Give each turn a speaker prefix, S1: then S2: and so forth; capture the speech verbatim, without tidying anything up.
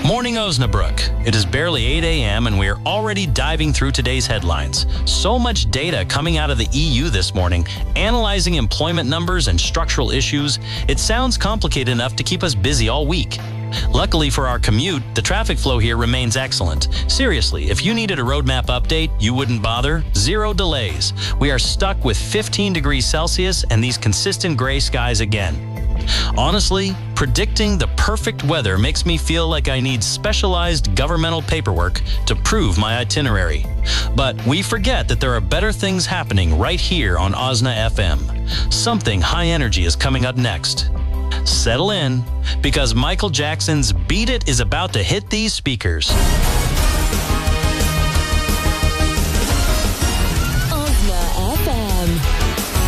S1: Morning Osnabrück. It is barely eight a m and we are already diving through today's headlines. So much data coming out of the E U this morning, analyzing employment numbers and structural issues. It sounds complicated enough to keep us busy all week. Luckily for our commute, the traffic flow here remains excellent. Seriously, if you needed a roadmap update, you wouldn't bother. Zero delays. We are stuck with fifteen degrees Celsius and these consistent gray skies again. Honestly, predicting the perfect weather makes me feel like I need specialized governmental paperwork to prove my itinerary. But we forget that there are better things happening right here on Osna F M. Something high energy is coming up next. Settle in, because Michael Jackson's Beat It is about to hit these speakers.